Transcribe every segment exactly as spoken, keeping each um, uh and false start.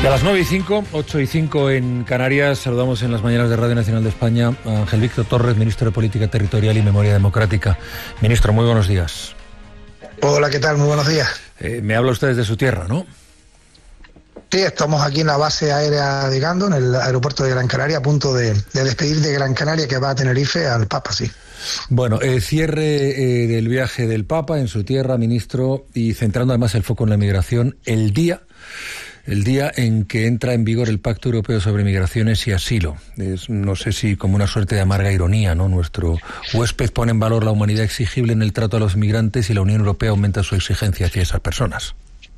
Y a las nueve y cinco, ocho y cinco en Canarias, saludamos en las mañanas de Radio Nacional de España a Ángel Víctor Torres, ministro de Política Territorial y Memoria Democrática. Ministro, muy buenos días. Hola, ¿qué tal? Muy buenos días. Eh, me habla usted desde su tierra, ¿no? Sí, estamos aquí en la base aérea de Gando, en el aeropuerto de Gran Canaria, a punto de, de despedir de Gran Canaria, que va a Tenerife, al Papa, sí. Bueno, eh, cierre eh, del viaje del Papa en su tierra, ministro, y centrando además el foco en la migración, el día... El día en que entra en vigor el Pacto Europeo sobre Migraciones y Asilo. Es, no sé si como una suerte de amarga ironía, ¿no? Nuestro huésped pone en valor la humanidad exigible en el trato a los migrantes y la Unión Europea aumenta su exigencia hacia esas personas.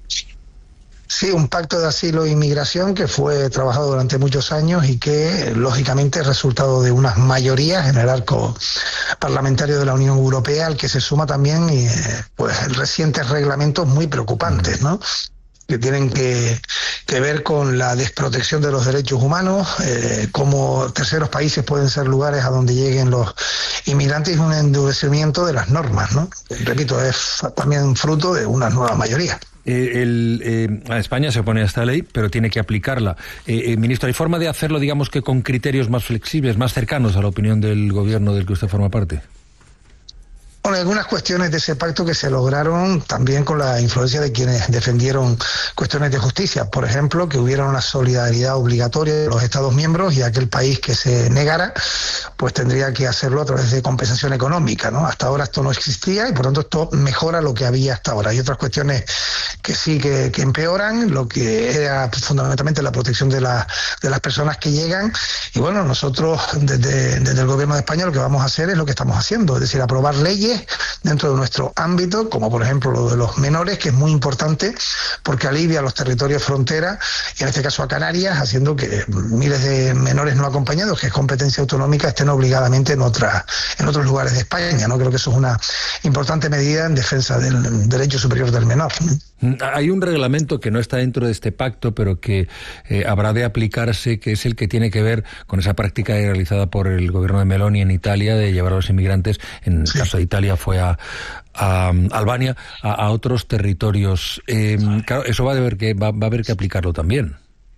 Sí, un pacto de asilo e inmigración que fue trabajado durante muchos años y que, lógicamente, es resultado de unas mayorías en el arco parlamentario de la Unión Europea, al que se suma también eh, pues recientes reglamentos muy preocupantes, ¿no?, que tienen que, que ver con la desprotección de los derechos humanos, eh, cómo terceros países pueden ser lugares a donde lleguen los inmigrantes y un endurecimiento de las normas, ¿no? Repito, es también fruto de una nueva mayoría. Eh, el, eh, a España se opone a esta ley, pero tiene que aplicarla. Eh, eh, ministro, ¿hay forma de hacerlo, digamos, que con criterios más flexibles, más cercanos a la opinión del gobierno del que usted forma parte? Bueno, algunas cuestiones de ese pacto que se lograron también con la influencia de quienes defendieron cuestiones de justicia. Por ejemplo, que hubiera una solidaridad obligatoria de los Estados miembros y aquel país que se negara, pues tendría que hacerlo a través de compensación económica, ¿no? Hasta ahora esto no existía y por tanto esto mejora lo que había hasta ahora. Hay otras cuestiones que sí que, que empeoran, lo que era fundamentalmente la protección de, la, de las personas que llegan. Y bueno, nosotros desde, desde el Gobierno de España lo que vamos a hacer es lo que estamos haciendo, es decir, aprobar leyes dentro de nuestro ámbito, como por ejemplo lo de los menores, que es muy importante porque alivia a los territorios frontera y en este caso a Canarias, haciendo que miles de menores no acompañados, que es competencia autonómica, estén obligadamente en otras en otros lugares de España, ¿no? Creo que eso es una importante medida en defensa del derecho superior del menor, ¿no? Hay un reglamento que no está dentro de este pacto, pero que eh, habrá de aplicarse, que es el que tiene que ver con esa práctica realizada por el gobierno de Meloni en Italia de llevar a los inmigrantes, en el sí. caso de Italia fue a, a Albania, a, a otros territorios. Eh, claro, eso va a haber que va, va a haber que aplicarlo también.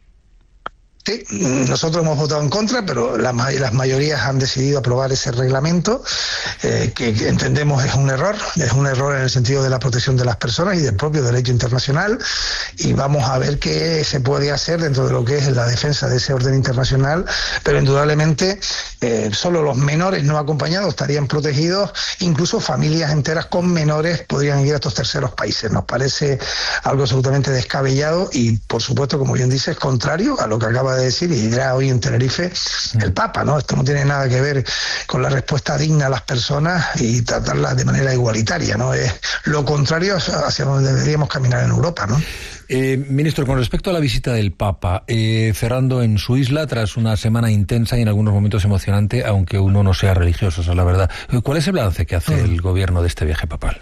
Sí, nosotros hemos votado en contra, pero la, las mayorías han decidido aprobar ese reglamento, eh, que, que entendemos es un error, es un error en el sentido de la protección de las personas y del propio derecho internacional, y vamos a ver qué se puede hacer dentro de lo que es la defensa de ese orden internacional, pero indudablemente eh, solo los menores no acompañados estarían protegidos, incluso familias enteras con menores podrían ir a estos terceros países. Nos parece algo absolutamente descabellado y, por supuesto, como bien dice, es contrario a lo que acaba de decir y dirá hoy en Tenerife el Papa, ¿no? Esto no tiene nada que ver con la respuesta digna a las personas y tratarlas de manera igualitaria, ¿no? Es lo contrario hacia donde deberíamos caminar en Europa, ¿no? Eh, ministro, con respecto a la visita del Papa, eh, cerrando en su isla tras una semana intensa y en algunos momentos emocionante, aunque uno no sea religioso, esa es la verdad, ¿cuál es el balance que hace mm. el gobierno de este viaje papal?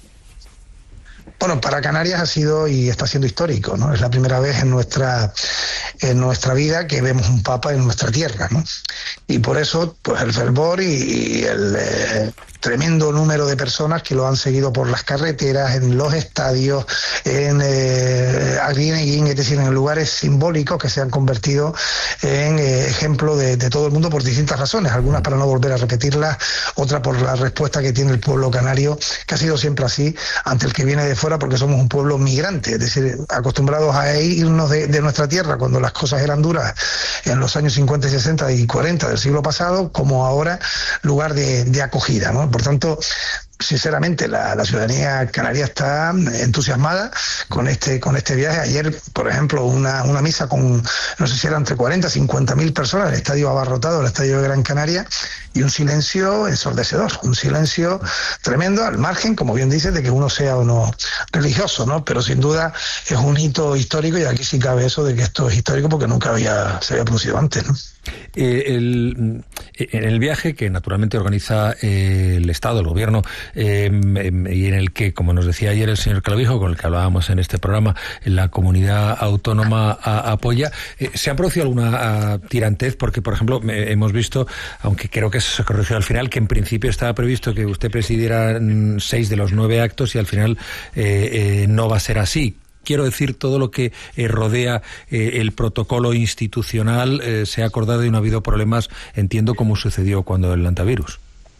Bueno, para Canarias ha sido y está siendo histórico, ¿no? Es la primera vez en nuestra en nuestra vida que vemos un papa en nuestra tierra, ¿no? Y por eso, pues el fervor y, y el eh, tremendo número de personas que lo han seguido por las carreteras, en los estadios, en eh, Arguineguín, es decir, en lugares simbólicos que se han convertido en eh, ejemplo de, de todo el mundo por distintas razones, algunas para no volver a repetirlas, otras por la respuesta que tiene el pueblo canario, que ha sido siempre así ante el que viene de fuera, porque somos un pueblo migrante, es decir, acostumbrados a irnos de, de nuestra tierra cuando las cosas eran duras en los años cincuenta, sesenta y cuarenta del siglo pasado, como ahora lugar de, de acogida, ¿no? Por tanto, sinceramente, la, la ciudadanía canaria está entusiasmada con este con este viaje. Ayer, por ejemplo, una, una misa con, no sé si eran entre cuarenta, cincuenta mil personas, el estadio abarrotado, el estadio de Gran Canaria, y un silencio ensordecedor, un silencio tremendo, al margen, como bien dices, de que uno sea o no religioso, ¿no? Pero sin duda es un hito histórico, y aquí sí cabe eso de que esto es histórico porque nunca había se había producido antes, ¿no? Eh, el, en el viaje que naturalmente organiza eh, el Estado, el Gobierno, eh, y en el que, como nos decía ayer el señor Clavijo, con el que hablábamos en este programa, la comunidad autónoma a, apoya, eh, ¿se ha producido alguna a, tirantez? Porque, por ejemplo, eh, hemos visto, aunque creo que se corrigió al final, que en principio estaba previsto que usted presidiera seis de los nueve actos y al final eh, eh, no va a ser así. Quiero decir, todo lo que eh, rodea eh, el protocolo institucional eh, se ha acordado y no ha habido problemas, entiendo, como sucedió cuando el antivirus.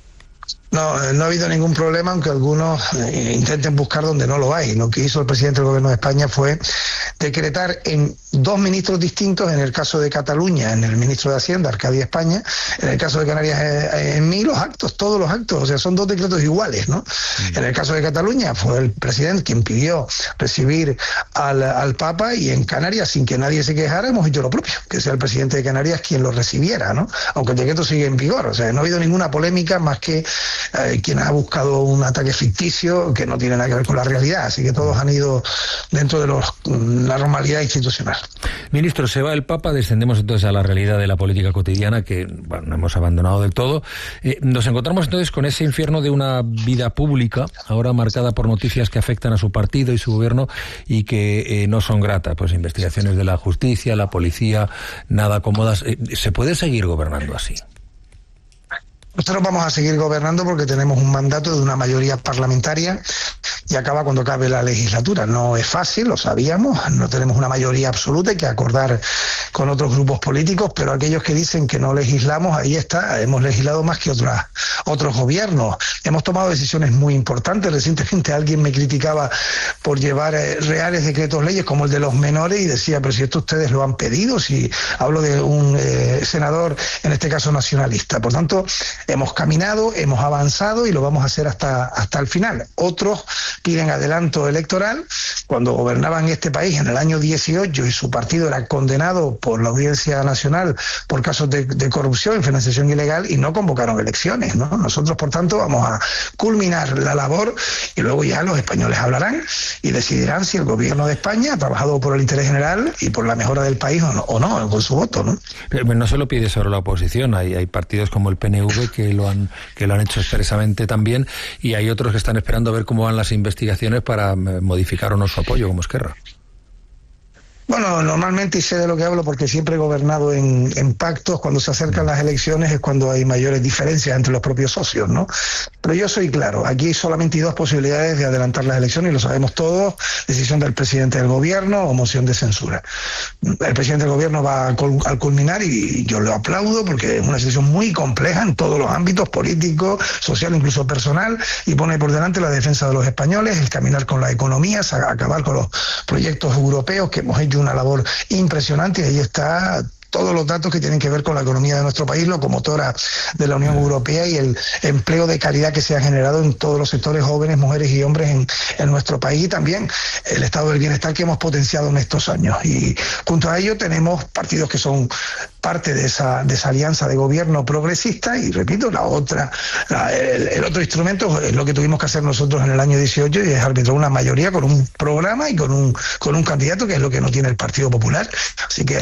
No, no ha habido ningún problema, aunque algunos eh, intenten buscar donde no lo hay. Lo que hizo el presidente del Gobierno de España fue decretar en dos ministros distintos, en el caso de Cataluña, en el ministro de Hacienda, Arcadia España, en el caso de Canarias, eh, en mí, los actos, todos los actos, o sea, son dos decretos iguales, ¿no? Mm. En el caso de Cataluña fue el presidente quien pidió recibir al, al Papa, y en Canarias, sin que nadie se quejara, hemos hecho lo propio, que sea el presidente de Canarias quien lo recibiera, ¿no? Aunque el decreto sigue en vigor, o sea, no ha habido ninguna polémica más que Eh, quien ha buscado un ataque ficticio que no tiene nada que ver con la realidad, así que todos han ido dentro de los, la normalidad institucional. Ministro, se va el Papa, descendemos entonces a la realidad de la política cotidiana que, bueno, no hemos abandonado del todo. Eh, nos encontramos entonces con ese infierno de una vida pública, ahora marcada por noticias que afectan a su partido y su gobierno y que eh, no son gratas, pues investigaciones de la justicia, la policía, nada cómodas. Eh, ¿Se puede seguir gobernando así? Nosotros vamos a seguir gobernando porque tenemos un mandato de una mayoría parlamentaria y acaba cuando acabe la legislatura. No es fácil, lo sabíamos, no tenemos una mayoría absoluta, hay que acordar con otros grupos políticos, pero aquellos que dicen que no legislamos, ahí está, hemos legislado más que otras, otros gobiernos. Hemos tomado decisiones muy importantes. Recientemente alguien me criticaba por llevar eh, reales decretos leyes como el de los menores y decía, pero si esto ustedes lo han pedido, si hablo de un eh, senador, en este caso nacionalista. Por tanto, hemos caminado, hemos avanzado y lo vamos a hacer hasta, hasta el final. Otros piden adelanto electoral. Cuando gobernaban este país en el año dieciocho y su partido era condenado por la Audiencia Nacional por casos de, de corrupción y financiación ilegal y no convocaron elecciones, ¿no? Nosotros, por tanto, vamos a culminar la labor y luego ya los españoles hablarán y decidirán si el gobierno de España ha trabajado por el interés general y por la mejora del país o no, o no con su voto, ¿no? Pero no se lo pide solo la oposición, hay, hay partidos como el P N V que lo han que lo han hecho expresamente también, y hay otros que están esperando a ver cómo van las investigaciones para modificar o no su apoyo, como Esquerra. Bueno, normalmente, y sé de lo que hablo porque siempre he gobernado en, en pactos, cuando se acercan las elecciones es cuando hay mayores diferencias entre los propios socios, ¿no? Pero yo soy claro, aquí hay solamente dos posibilidades de adelantar las elecciones, y lo sabemos todos: decisión del presidente del gobierno o moción de censura. El presidente del gobierno va al culminar, y yo lo aplaudo porque es una decisión muy compleja en todos los ámbitos, político, social, incluso personal, y pone por delante la defensa de los españoles, el caminar con la economía, acabar con los proyectos europeos, que hemos hecho una labor impresionante, y ahí está todos los datos que tienen que ver con la economía de nuestro país, locomotora de la Unión Europea, y el empleo de calidad que se ha generado en todos los sectores, jóvenes, mujeres y hombres en, en nuestro país, y también el estado del bienestar que hemos potenciado en estos años. Y junto a ello tenemos partidos que son parte de esa, de esa alianza de gobierno progresista, y repito, la otra, la, el, el otro instrumento es lo que tuvimos que hacer nosotros en el año dieciocho, y es arbitrar una mayoría con un programa y con un, con un candidato, que es lo que no tiene el Partido Popular. Así que